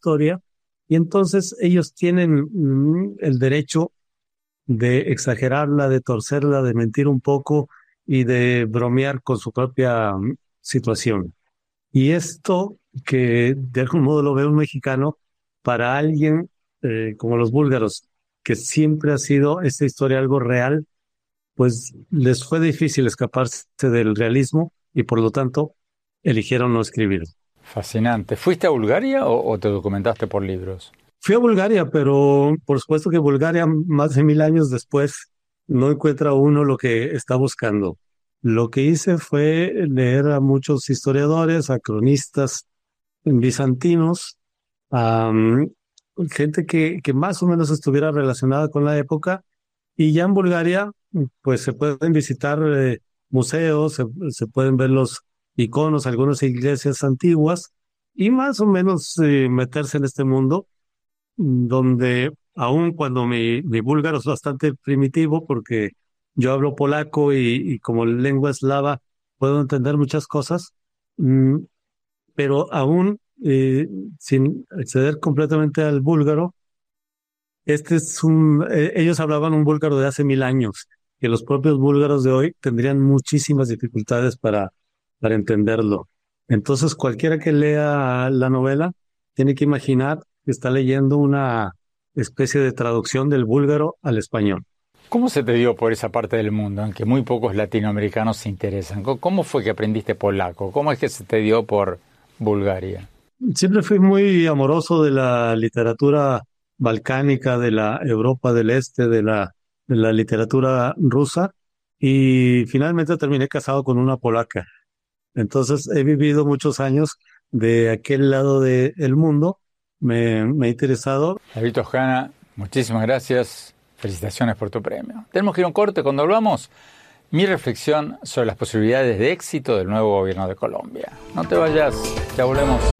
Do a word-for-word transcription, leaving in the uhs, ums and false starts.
historia, y entonces ellos tienen mm, el derecho de exagerarla, de torcerla, de mentir un poco y de bromear con su propia mm, situación. Y esto, que de algún modo lo ve un mexicano, para alguien eh, como los búlgaros, que siempre ha sido esta historia algo real, pues les fue difícil escaparse del realismo y por lo tanto eligieron no escribir. Fascinante. ¿Fuiste a Bulgaria o, o te documentaste por libros? Fui a Bulgaria, pero por supuesto que Bulgaria, más de mil años después, no encuentra uno lo que está buscando. Lo que hice fue leer a muchos historiadores, a cronistas bizantinos, a mm, gente que, que más o menos estuviera relacionada con la época. Y ya en Bulgaria, pues se pueden visitar eh, museos, se, se pueden ver los iconos, algunas iglesias antiguas, y más o menos eh, meterse en este mundo donde aun cuando mi, mi búlgaro es bastante primitivo porque yo hablo polaco y, y como lengua eslava puedo entender muchas cosas, mm, pero aún eh, sin acceder completamente al búlgaro, este es un, eh, ellos hablaban un búlgaro de hace mil años, que los propios búlgaros de hoy tendrían muchísimas dificultades para, para entenderlo. Entonces, cualquiera que lea la novela tiene que imaginar que está leyendo una especie de traducción del búlgaro al español. ¿Cómo se te dio por esa parte del mundo en que muy pocos latinoamericanos se interesan? ¿Cómo cómo fue que aprendiste polaco? ¿Cómo es que se te dio por Bulgaria? Siempre fui muy amoroso de la literatura balcánica, de la Europa del Este, de la, de la literatura rusa, y finalmente terminé casado con una polaca. Entonces he vivido muchos años de aquel lado del mundo, me, me ha interesado. David Tojana, muchísimas gracias. Felicitaciones por tu premio. Tenemos que ir a un corte. Cuando volvamos, mi reflexión sobre las posibilidades de éxito del nuevo gobierno de Colombia. No te vayas, ya volvemos.